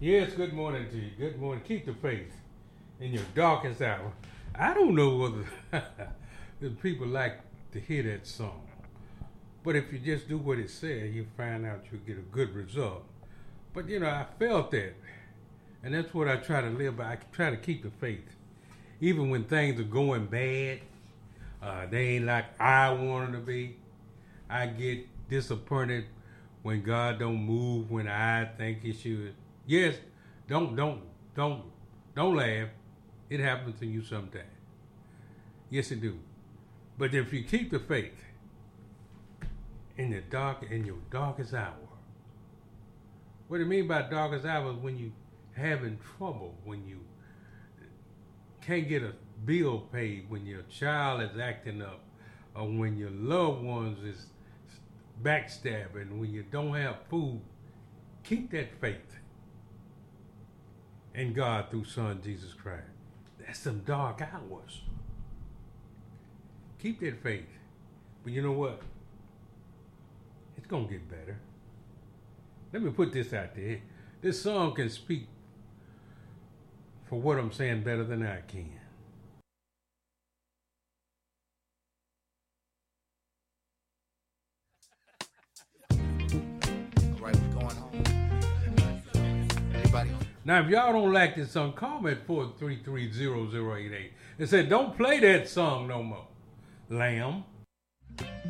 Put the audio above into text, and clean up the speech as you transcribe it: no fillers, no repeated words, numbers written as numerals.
Yes, good morning to you. Good morning. Keep the faith in your darkest hour. I don't know whether the people like to hear that song, but if you just do what it says, you find out you get a good result. But I felt that, and that's what I try to live by. I try to keep the faith, even when things are going bad. They ain't like I want them to be. I get disappointed when God don't move when I think He should. Yes, don't don't don't laugh. It happens to you sometimes. Yes, it do. But if you keep the faith in your darkest hour, what I mean by darkest hour is when you having trouble, when you can't get a bill paid, when your child is acting up, or when your loved ones is backstabbing, when you don't have food. Keep that faith in God through Son Jesus Christ. That's some dark hours. Keep that faith. But you know what? It's going to get better. Let me put this out there. This song can speak for what I'm saying better than I can. All right, we're going home. Everybody. Now, if y'all don't like this song, call me at 433-0088 and say, don't play that song no more, lamb.